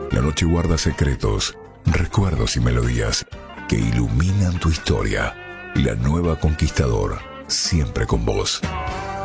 La noche guarda secretos, recuerdos y melodías que iluminan tu historia. La Nueva Conquistador, siempre con vos.